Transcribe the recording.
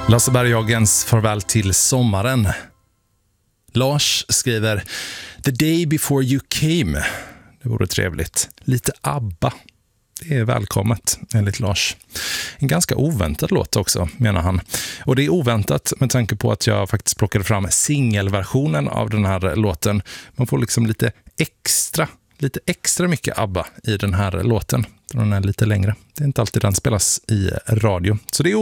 Lasse Berghagens farväl till sommaren. Lars skriver The day before you came. Det vore trevligt. Lite ABBA. Det är välkommet, enligt Lars. En ganska oväntad låt också, menar han. Och det är oväntat med tanke på att jag faktiskt plockade fram singelversionen av den här låten. Man får liksom lite extra mycket ABBA i den här låten. Den är lite längre. Det är inte alltid den spelas i radio. Så det är